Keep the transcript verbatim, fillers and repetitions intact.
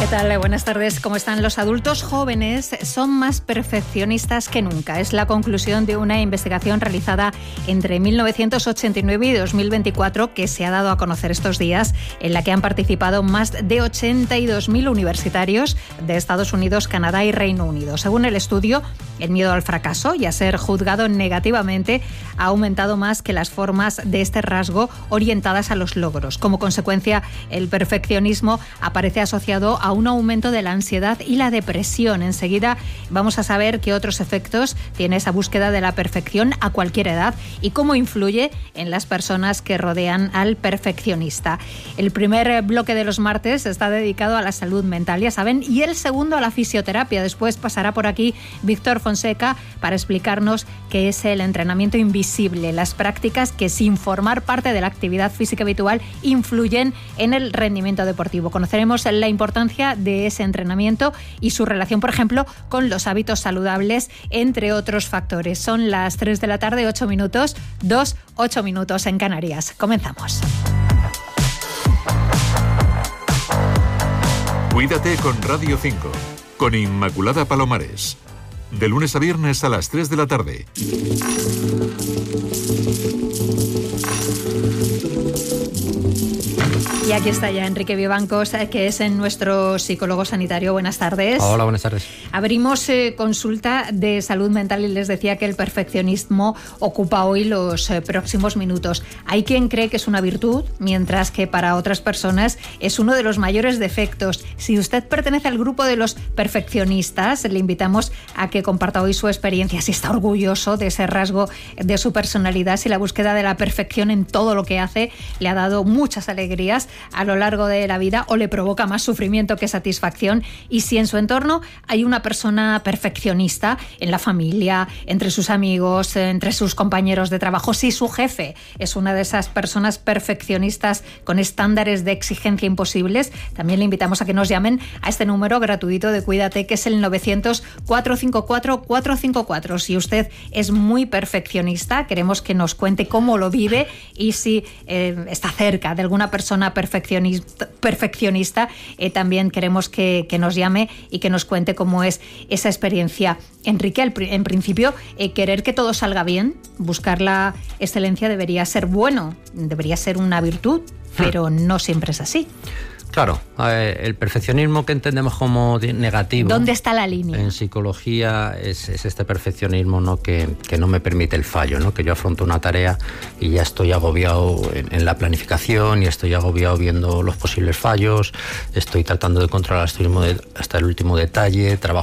¿Qué tal? Buenas tardes. ¿Cómo están? Los adultos jóvenes son más perfeccionistas que nunca. Es la conclusión de una investigación realizada entre mil novecientos ochenta y nueve y dos mil veinticuatro que se ha dado a conocer estos días, en la que han participado más de ochenta y dos mil universitarios de Estados Unidos, Canadá y Reino Unido. Según el estudio, el miedo al fracaso y a ser juzgado negativamente ha aumentado más que las formas de este rasgo orientadas a los logros. Como consecuencia, el perfeccionismo aparece asociado a un aumento de la ansiedad y la depresión. Enseguida vamos a saber qué otros efectos tiene esa búsqueda de la perfección a cualquier edad y cómo influye en las personas que rodean al perfeccionista. El primer bloque de los martes está dedicado a la salud mental, ya saben, y el segundo a la fisioterapia. Después pasará por aquí Víctor Fonseca para explicarnos qué es el entrenamiento invisible, las prácticas que, sin formar parte de la actividad física habitual, influyen en el rendimiento deportivo. Conoceremos la importancia de ese entrenamiento y su relación, por ejemplo, con los hábitos saludables, entre otros factores. Son las tres de la tarde, ocho minutos, dos, ocho minutos en Canarias. Comenzamos. Cuídate con Radio cinco, con Inmaculada Palomares. De lunes a viernes a las tres de la tarde. Y aquí está ya Enrique Vivancos, que es nuestro psicólogo sanitario. Buenas tardes. Hola, buenas tardes. Abrimos eh, consulta de salud mental y les decía que el perfeccionismo ocupa hoy los eh, próximos minutos. Hay quien cree que es una virtud, mientras que para otras personas es uno de los mayores defectos. Si usted pertenece al grupo de los perfeccionistas, le invitamos a que comparta hoy su experiencia, si está orgulloso de ese rasgo de su personalidad, si la búsqueda de la perfección en todo lo que hace le ha dado muchas alegrías a lo largo de la vida o le provoca más sufrimiento que satisfacción, y si en su entorno hay una persona perfeccionista, en la familia, entre sus amigos, entre sus compañeros de trabajo, si su jefe es una de esas personas perfeccionistas con estándares de exigencia imposibles, también le invitamos a que nos llamen a este número gratuito de Cuídate, que es el novecientos, cuatrocientos cincuenta y cuatro, cuatrocientos cincuenta y cuatro. Si usted es muy perfeccionista, queremos que nos cuente cómo lo vive y si eh, está cerca de alguna persona perfeccionista, perfeccionista eh, también queremos que, que nos llame y que nos cuente cómo es esa experiencia. Enrique, en principio, eh, querer que todo salga bien, buscar la excelencia debería ser bueno, debería ser una virtud, pero no siempre es así. Claro, eh, el perfeccionismo que entendemos como negativo. ¿Dónde está la línea? En psicología es, es este perfeccionismo, ¿no? que, que no me permite el fallo, ¿no? Que yo afronto una tarea y ya estoy agobiado en, en la planificación y estoy agobiado viendo los posibles fallos, estoy tratando de controlar hasta el último, de, hasta el último detalle, trabajo